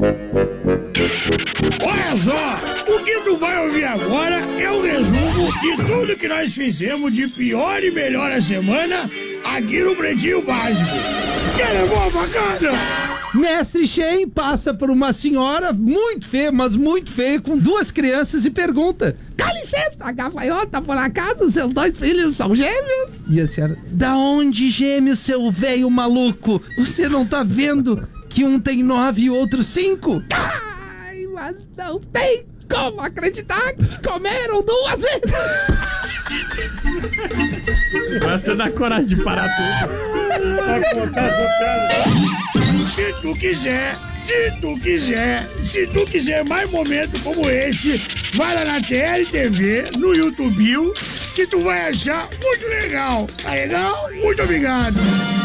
Olha só, o que tu vai ouvir agora é o resumo de tudo que nós fizemos de pior e melhor a semana aqui no Pretinho Básico. Quer levar uma facada? Mestre Shen passa por uma senhora muito feia, mas muito feia, com 2 crianças e pergunta: "Com licença, a gafanhota por acaso seus 2 filhos são gêmeos?" E a senhora: "Da onde gêmeos, seu velho maluco? Você não tá vendo que um tem 9 e o outro 5? Ai, mas não tem como acreditar que te comeram 2 vezes." Basta dar coragem de parar tudo. Vai contar essa piada. Se tu quiser mais momentos como esse, vai lá na TLTV, no YouTube, que tu vai achar muito legal. Tá legal? Muito obrigado.